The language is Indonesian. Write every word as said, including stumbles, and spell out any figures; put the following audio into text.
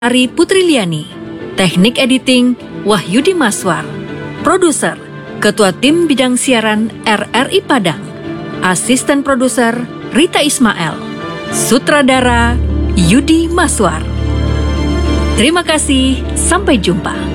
Ari Putriliani, teknik editing Wahyudi Maswar, produser Ketua Tim Bidang Siaran R R I Padang, asisten produser Rita Ismail, sutradara Yudi Maswar. Terima kasih, sampai jumpa.